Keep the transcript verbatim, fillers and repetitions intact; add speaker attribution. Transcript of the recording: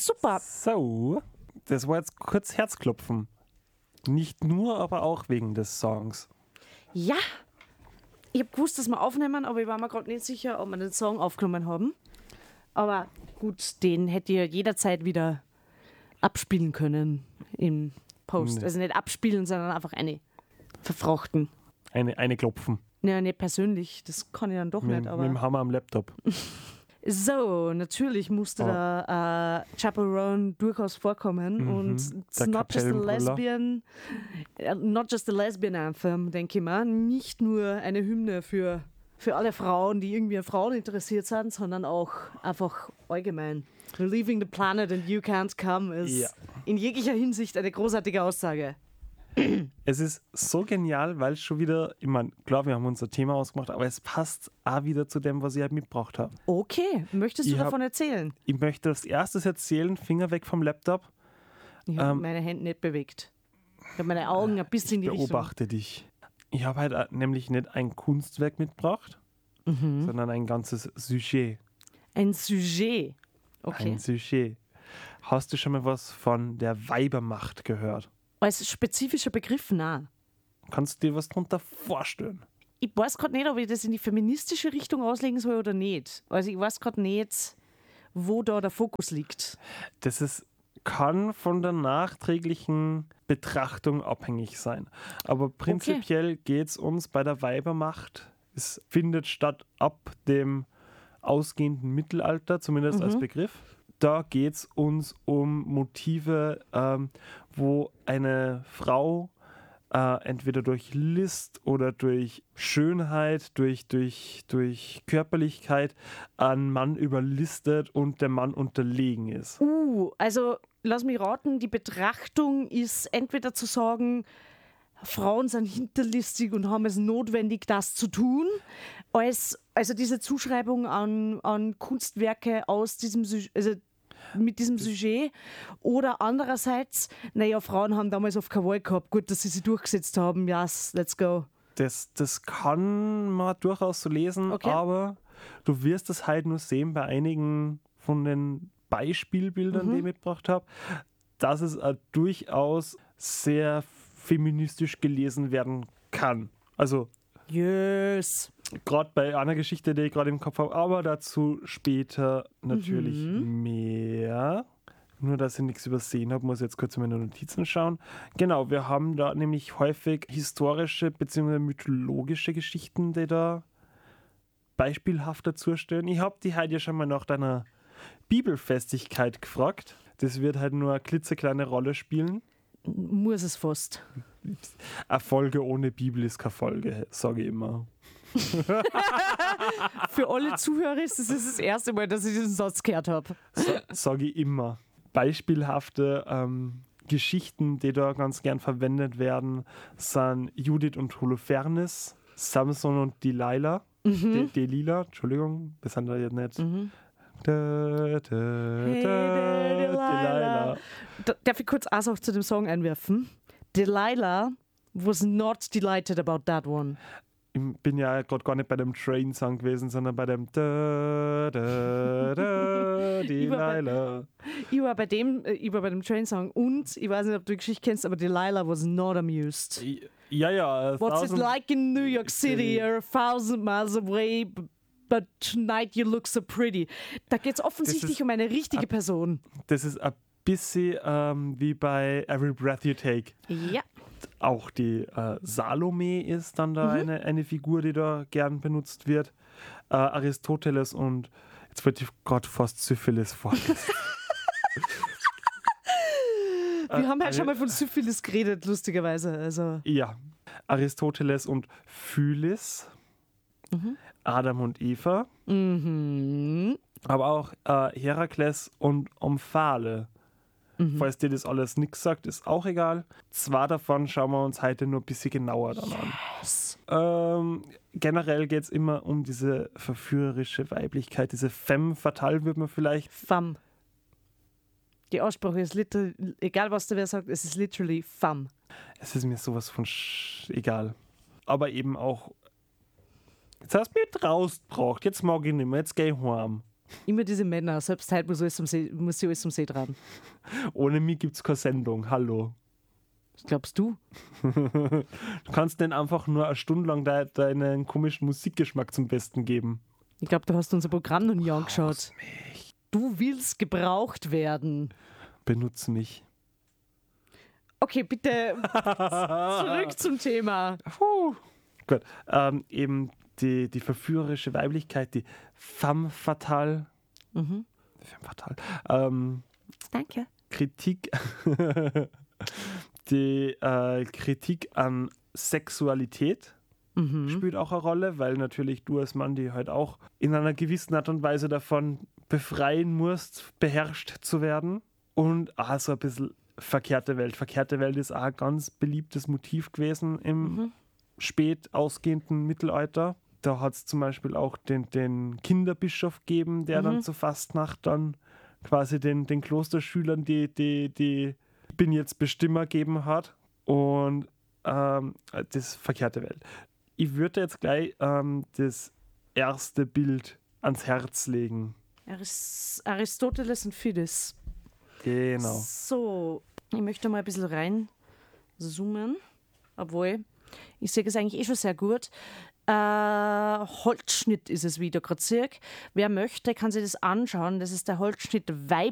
Speaker 1: Super.
Speaker 2: So, das war jetzt kurz Herzklopfen. Nicht nur, aber auch wegen des Songs.
Speaker 1: Ja, ich habe gewusst, dass wir aufnehmen, aber ich war mir gerade nicht sicher, ob wir den Song aufgenommen haben. Aber gut, den hätte ich jederzeit wieder abspielen können im Post.
Speaker 2: Nee.
Speaker 1: Also nicht abspielen, sondern einfach eine verfrachten.
Speaker 2: Eine, eine Klopfen.
Speaker 1: Ja, nicht persönlich, das kann ich dann doch
Speaker 2: Mit,
Speaker 1: nicht. Aber
Speaker 2: mit dem Hammer am Laptop.
Speaker 1: so, natürlich musste
Speaker 2: Oh.
Speaker 1: da äh, Chaperone durchaus vorkommen
Speaker 2: Mhm,
Speaker 1: und it's
Speaker 2: der
Speaker 1: not just a
Speaker 2: Kapellenbrüller.
Speaker 1: lesbian, äh, not just a lesbian anthem, denke ich mal. Nicht nur eine Hymne für, für alle Frauen, die irgendwie an Frauen interessiert sind, sondern auch einfach allgemein. We're leaving the planet and you can't come ist
Speaker 2: Ja.
Speaker 1: in jeglicher Hinsicht eine großartige Aussage.
Speaker 2: Es ist so genial, weil es schon wieder, ich meine, klar, wir haben unser Thema ausgemacht, aber es passt auch wieder zu dem, was ich halt mitgebracht habe.
Speaker 1: Okay, möchtest du
Speaker 2: Ich hab-
Speaker 1: davon erzählen?
Speaker 2: Ich möchte als erstes erzählen, Finger weg vom Laptop.
Speaker 1: Ich habe
Speaker 2: Ähm,
Speaker 1: meine Hände nicht bewegt. Ich habe meine Augen ein bisschen in die Richtung.
Speaker 2: Beobachte dich. Ich habe halt äh, nämlich nicht ein Kunstwerk mitgebracht,
Speaker 1: Mhm.
Speaker 2: sondern ein ganzes Sujet.
Speaker 1: Ein Sujet. Okay.
Speaker 2: Ein Sujet. Hast du schon mal was von der Weibermacht gehört?
Speaker 1: Als spezifischer Begriff, nein.
Speaker 2: Kannst du dir was darunter vorstellen?
Speaker 1: Ich weiß gerade nicht, ob ich das in die feministische Richtung auslegen soll oder nicht. Also ich weiß gerade nicht, wo da der Fokus liegt.
Speaker 2: Das ist, kann von der nachträglichen Betrachtung abhängig sein. Aber prinzipiell geht es uns bei der Weibermacht. Es findet statt ab dem ausgehenden Mittelalter, zumindest als Begriff. Da geht es uns um Motive, ähm, wo eine Frau äh, entweder durch List oder durch Schönheit, durch, durch, durch Körperlichkeit einen Mann überlistet und dem Mann unterlegen ist.
Speaker 1: Uh, also lass mich raten, die Betrachtung ist entweder zu sagen, Frauen sind hinterlistig und haben es notwendig, das zu tun, als also diese Zuschreibung an, an Kunstwerke aus diesem Sujet, also mit diesem Sujet. Oder andererseits, naja, Frauen haben damals auf keine Wahl gehabt, gut, dass sie sich durchgesetzt haben, yes, let's go.
Speaker 2: Das, das kann man durchaus so lesen,
Speaker 1: Okay.
Speaker 2: aber du wirst es halt nur sehen bei einigen von den Beispielbildern, die ich mitgebracht habe, dass es äh, durchaus sehr feministisch gelesen werden kann. Also
Speaker 1: Yes.
Speaker 2: gerade bei einer Geschichte, die ich gerade im Kopf habe, aber dazu später natürlich mehr. Nur, dass ich nichts übersehen habe, muss ich jetzt kurz in meine Notizen schauen. Genau, wir haben da nämlich häufig historische bzw. mythologische Geschichten, die da beispielhaft dazu stellen. Ich habe die heute ja schon mal nach deiner Bibelfestigkeit gefragt. Das wird halt nur eine klitzekleine Rolle spielen.
Speaker 1: Muss es fast.
Speaker 2: Eine Folge ohne Bibel ist keine Folge, sage ich immer.
Speaker 1: Für alle Zuhörer ist es das erste Mal, dass ich diesen Satz gehört habe.
Speaker 2: Sage ich immer. Beispielhafte ähm, Geschichten, die da ganz gern verwendet werden, sind Judith und Holofernes, Samson und Delilah. De- Delilah, Entschuldigung, wir sind da jetzt nicht. Da, da, da,
Speaker 1: Hey there, Delilah. Da, darf ich kurz auch zu dem Song einwerfen? Delilah was not delighted about that one.
Speaker 2: Ich bin ja gerade gar nicht bei dem Train-Song gewesen, sondern bei dem da, da, da, Delilah.
Speaker 1: Ich war bei dem, äh, ich war bei dem Train-Song und ich weiß nicht, ob du die Geschichte kennst, aber Delilah was not amused.
Speaker 2: Ja, ja.
Speaker 1: What's it
Speaker 2: thousand-
Speaker 1: like in New York City? You're a thousand miles away, b- but tonight you look so pretty. Da geht es offensichtlich
Speaker 2: Das ist
Speaker 1: um eine richtige Person.
Speaker 2: Das ist ein bisschen ähm, wie bei Every Breath You Take.
Speaker 1: Ja.
Speaker 2: Auch die äh, Salome ist dann da eine, eine Figur, die da gern benutzt wird. Äh, Aristoteles und jetzt wollte ich gerade fast Syphilis vorlesen.
Speaker 1: Wir haben halt
Speaker 2: eine-
Speaker 1: schon mal von Syphilis geredet, lustigerweise. Also.
Speaker 2: Ja, Aristoteles und Phylis, Adam und Eva,
Speaker 1: Mhm.
Speaker 2: aber auch äh, Herakles und Omphale. Falls dir das alles nichts sagt, ist auch egal. Zwei davon schauen wir uns heute nur ein bisschen genauer dann an. Ähm, generell geht es immer um diese verführerische Weiblichkeit, diese femme fatale, würde man vielleicht.
Speaker 1: Femme. Die Aussprache ist literally, egal was der wer sagt, es ist literally femme.
Speaker 2: Es ist mir sowas von sch egal. Aber eben auch. Jetzt hast du mich rausgebracht, jetzt mag ich nicht mehr, jetzt geh ich heim.
Speaker 1: Immer diese Männer. Selbst heute muss, alles am See, muss sie alles am See dran.
Speaker 2: Ohne mich gibt es keine Sendung. Hallo.
Speaker 1: Was glaubst du?
Speaker 2: Du kannst denen einfach nur eine Stunde lang de- deinen komischen Musikgeschmack zum Besten geben.
Speaker 1: Ich glaube, du hast unser Programm noch nie
Speaker 2: Brauch's
Speaker 1: angeschaut.
Speaker 2: mich.
Speaker 1: Du willst gebraucht werden.
Speaker 2: Benutz mich.
Speaker 1: Okay, bitte zurück zum Thema.
Speaker 2: Puh. Gut. Ähm, eben die, die verführerische Weiblichkeit, die femme fatale.
Speaker 1: Mhm.
Speaker 2: Femme fatale. Ähm,
Speaker 1: Danke.
Speaker 2: Kritik. Die äh, Kritik an Sexualität
Speaker 1: Mhm.
Speaker 2: spielt auch eine Rolle, weil natürlich du als Mann die halt auch in einer gewissen Art und Weise davon befreien musst, beherrscht zu werden. Und auch so ein bisschen verkehrte Welt. Verkehrte Welt ist auch ein ganz beliebtes Motiv gewesen im
Speaker 1: Mhm.
Speaker 2: spät ausgehenden Mittelalter. Da hat es zum Beispiel auch den, den Kinderbischof gegeben, der
Speaker 1: Mhm.
Speaker 2: dann zur Fastnacht dann quasi den, den Klosterschülern die, die, die Bin jetzt Bestimmer gegeben hat. Und ähm, das verkehrte Welt. Ich würde jetzt gleich ähm, das erste Bild ans Herz legen.
Speaker 1: Aris- Aristoteles und Fides.
Speaker 2: Genau.
Speaker 1: So, ich möchte mal ein bisschen rein zoomen, obwohl ich sehe es eigentlich eh schon sehr gut. Äh, Holzschnitt ist es wieder gerade. Wer möchte, kann sich das anschauen. Das ist der Holzschnitt Weib